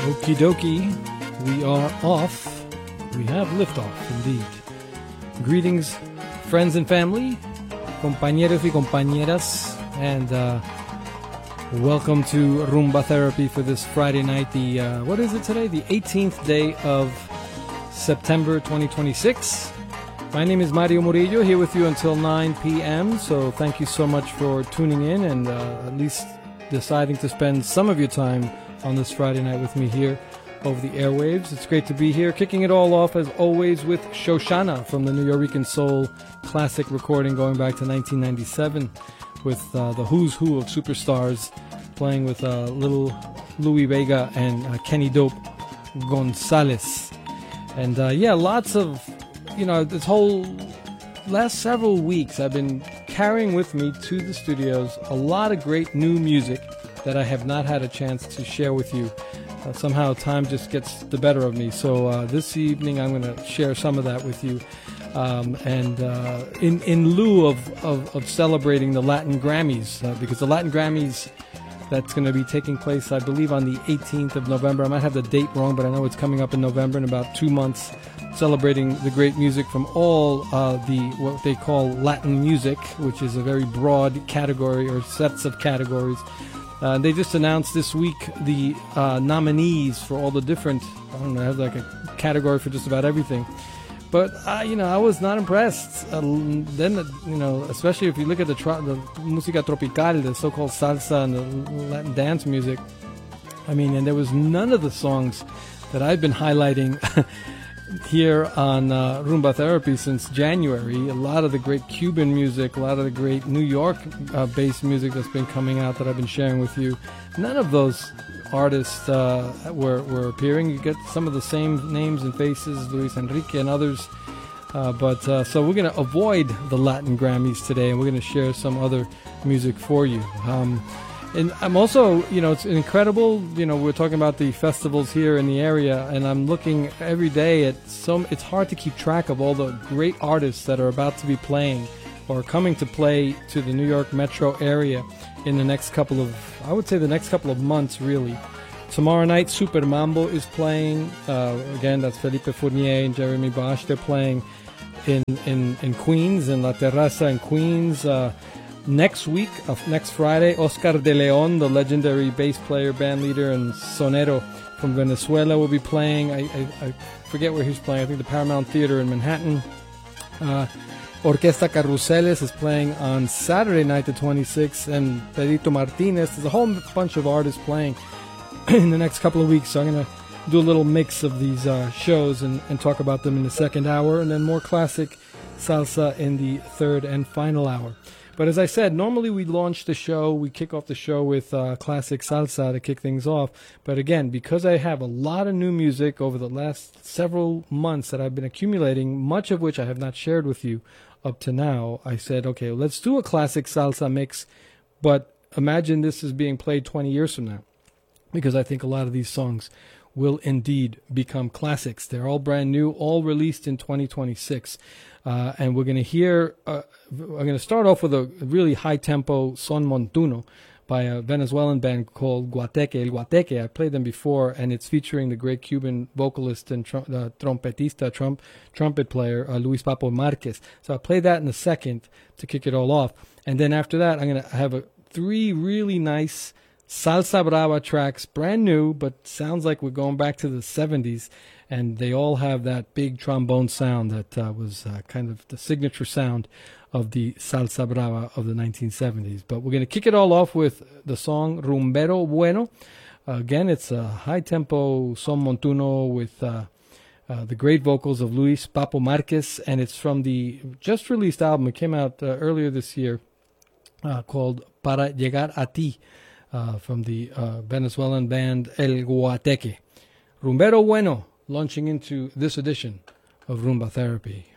Okie dokie, we are off. We have liftoff, indeed. Greetings, friends and family, compañeros y compañeras, and welcome to Rumba Therapy for this Friday night. What is it today? The 18th day of September 2026. My name is Mario Murillo, here with you until 9 p.m., so thank you so much for tuning in and at least deciding to spend some of your time on this Friday night with me here over the airwaves. It's great to be here, kicking it all off as always with Shoshana from the Nuyorican Soul classic recording going back to 1997 with the who's who of superstars playing with little Louis Vega and Kenny Dope Gonzalez. And lots of, this whole last several weeks I've been carrying with me to the studios a lot of great new music that I have not had a chance to share with you. Somehow time just gets the better of me. So this evening I'm going to share some of that with you. In lieu of celebrating the Latin Grammys, because the Latin Grammys, that's going to be taking place, I believe, on the 18th of November. I might have the date wrong, but I know it's coming up in November in about 2 months, celebrating the great music from all what they call Latin music, which is a very broad category or sets of categories. They just announced this week the nominees for all the different, I have like a category for just about everything. But, I was not impressed. Then, especially if you look at the música tropical, the so-called salsa and the Latin dance music, and there was none of the songs that I've been highlighting here on Rumba Therapy since January. A lot of the great Cuban music, a lot of the great New York-based music that's been coming out that I've been sharing with you, none of those artists were appearing. You get some of the same names and faces, Luis Enrique and others. So we're going to avoid the Latin Grammys today, and we're going to share some other music for you. And I'm also, it's incredible, we're talking about the festivals here in the area, and I'm looking every day at it's hard to keep track of all the great artists that are about to be playing or coming to play to the New York metro area in the next couple of months, really. Tomorrow night, Super Mambo is playing. Again, that's Felipe Fournier and Jeremy Bosch. They're playing in Queens, in La Terraza in Queens. Next week, next Friday, Oscar de Leon, the legendary bass player, band leader, and sonero from Venezuela will be playing. I forget where he's playing. I think the Paramount Theater in Manhattan. Orquesta Carruseles is playing on Saturday night, the 26th, and Pedrito Martinez. There's a whole bunch of artists playing in the next couple of weeks, so I'm going to do a little mix of these shows and talk about them in the second hour, and then more classic salsa in the third and final hour. But as I said, normally we kick off the show with classic salsa to kick things off. But again, because I have a lot of new music over the last several months that I've been accumulating, much of which I have not shared with you up to now, I said, okay, let's do a classic salsa mix, but imagine this is being played 20 years from now, because I think a lot of these songs will indeed become classics. They're all brand new, all released in 2026. And we're going to hear, I'm going to start off with a really high-tempo son montuno by a Venezuelan band called Guateque. El Guateque, I played them before, and it's featuring the great Cuban vocalist and trompetista, trumpet player, Luis Papo Marquez. So I'll play that in a second to kick it all off. And then after that, I'm going to have 3 really nice Salsa Brava tracks, brand new, but sounds like we're going back to the 70s. And they all have that big trombone sound that was kind of the signature sound of the Salsa Brava of the 1970s. But we're going to kick it all off with the song Rumbero Bueno. Again, it's a high-tempo son montuno with the great vocals of Luis Papo Marquez, and it's from the just-released album. It came out earlier this year called Para Llegar a Ti from the Venezuelan band El Guateque. Rumbero Bueno, launching into this edition of Rumba Therapy.